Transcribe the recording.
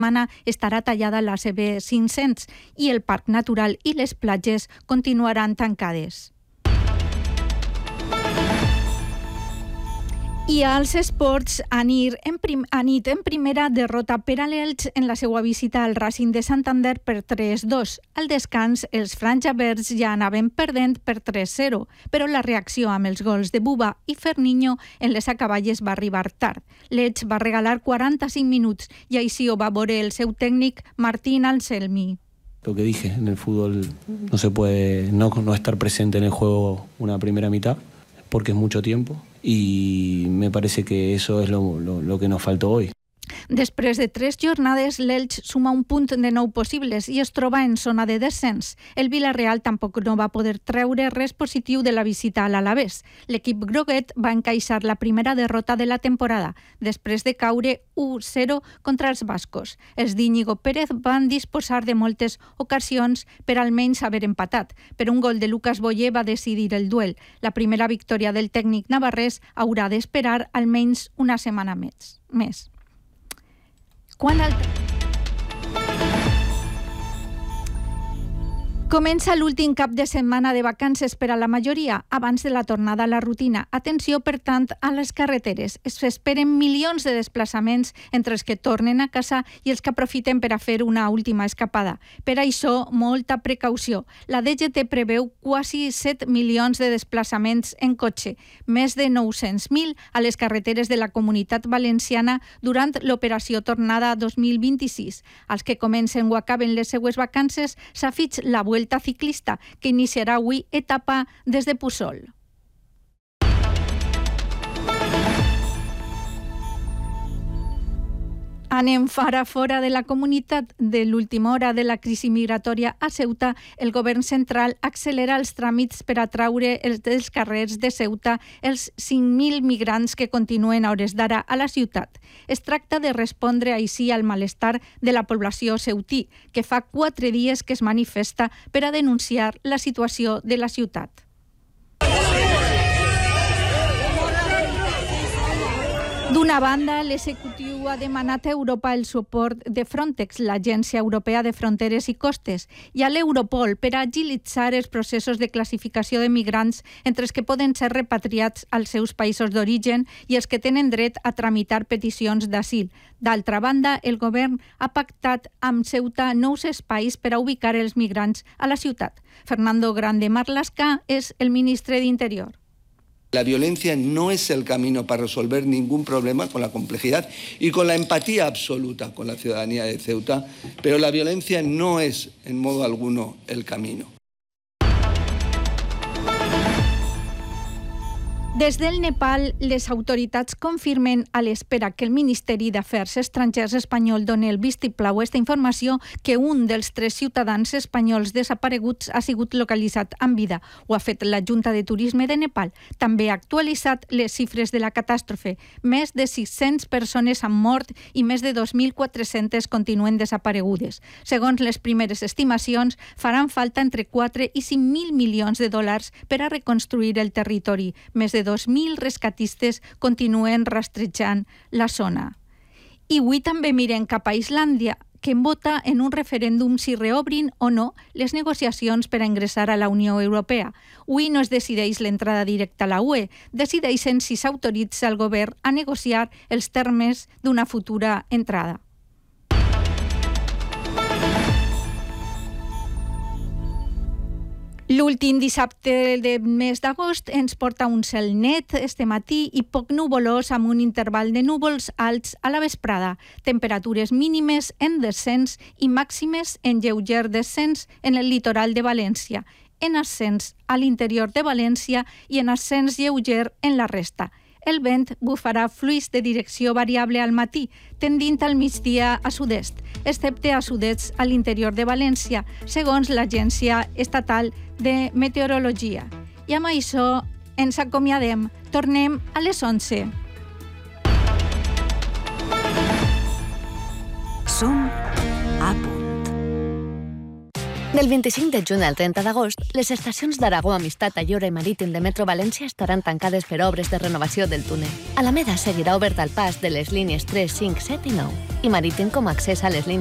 setmana estarà tallada la CB500 i el Parc Natural i les platges continuaran tancades. I als esports, anit en primera derrota per a l'Elx en la seva visita al Racing de Santander per 3-2. Al descans, els franjaverds ja anaven perdent per 3-0, però la reacció amb els gols de Buba i Ferniño en les acaballes va arribar tard. L'Elx va regalar 45 minuts i així ho va veure el seu tècnic Martín Anselmi. Lo que dije, en el fútbol no se puede no estar presente en el juego una primera mitad, porque es mucho tiempo. Y me parece que eso es lo que nos faltó hoy. Després de 3 jornades, l'Elx suma un punt de 9 possibles i es troba en zona de descens. El Villarreal tampoc no va poder treure res positiu de la visita a l'Alavés. L'equip groguet va encaixar la primera derrota de la temporada, després de caure 1-0 contra els bascos. Els d'Íñigo Pérez van disposar de moltes ocasions per almenys haver empatat, però un gol de Lucas Boyer va decidir el duel. La primera victòria del tècnic navarrès haurà d'esperar almenys una setmana més. Comença l'últim cap de setmana de vacances per a la majoria, abans de la tornada a la rutina. Atenció, per tant, a les carreteres. Es esperen milions de desplaçaments entre els que tornen a casa i els que aprofiten per a fer una última escapada. Per això, molta precaució. La DGT preveu quasi 7 milions de desplaçaments en cotxe, més de 900.000 a les carreteres de la Comunitat Valenciana durant l'operació Tornada 2026. Als que comencen o acaben les seues vacances s'afig la Vuelta Ciclista, que iniciarà avui etapa des de Puçol. Anem fora de la comunitat. De l'última hora de la crisi migratòria a Ceuta, el govern central accelera els tràmits per atraure dels carrers de Ceuta els 5.000 migrants que continuen a hores d'ara a la ciutat. Es tracta de respondre així al malestar de la població ceutí, que fa 4 dies que es manifesta per a denunciar la situació de la ciutat. D'una banda, l'executiu ha demanat a Europa el suport de Frontex, l'Agència Europea de Fronteres i Costes, i a l'Europol per a agilitzar els processos de classificació de migrants entre els que poden ser repatriats als seus països d'origen i els que tenen dret a tramitar peticions d'asil. D'altra banda, el govern ha pactat amb Ceuta nous espais per a ubicar els migrants a la ciutat. Fernando Grande Marlaska és el ministre d'Interior. La violencia no es el camino para resolver ningún problema, con la complejidad y con la empatía absoluta con la ciudadanía de Ceuta, pero la violencia no es en modo alguno el camino. Des del Nepal, les autoritats confirmen a l'espera que el Ministeri d'Afers Estrangers espanyol doni el vistiplau a aquesta informació que un dels 3 ciutadans espanyols desapareguts ha sigut localitzat amb vida. Ho ha fet la Junta de Turisme de Nepal. També ha actualitzat les xifres de la catàstrofe. Més de 600 persones han mort i més de 2.400 continuen desaparegudes. Segons les primeres estimacions, faran falta entre 4 i 5.000 milions de dòlars per a reconstruir el territori. Més de 2.000 rescatistes continuen rastrejant la zona. I avui també miren cap a Islàndia, que vota en un referèndum si reobrin o no les negociacions per a ingressar a la Unió Europea. Avui no es decideix l'entrada directa a la UE, decideixen si s'autoritza el govern a negociar els termes d'una futura entrada. L'últim dissabte del mes d'agost ens porta un cel net este matí i poc nuvolós amb un interval de núvols alts a la vesprada. Temperatures mínimes en descens i màximes en lleuger descens en el litoral de València, en ascens a l'interior de València i en ascens lleuger en la resta. El vent bufarà fluix de direcció variable al matí, tendint al migdia a sud-est, excepte a sud-est a l'interior de València, segons l'Agència Estatal de Meteorologia. I amb això ens acomiadem. Tornem a les 11. Som a punt. Del 25 de juny al 30 d'agost, les estacions d'Aragó, Amistat, Ayora i Marítim de Metro València estaran tancades per obres de renovació del túnel. Alameda seguirà obert al pas de les línies 3, 5, 7 i 9, i Marítim com a accés a les línies